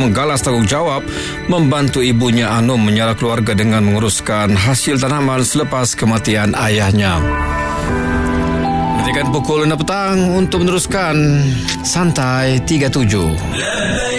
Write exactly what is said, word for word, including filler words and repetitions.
menggalas tanggungjawab membantu ibunya Anum menyara keluarga dengan menguruskan hasil tanaman selepas kematian ayahnya. Nantikan pukul enam petang untuk meneruskan Santai tiga puluh tujuh.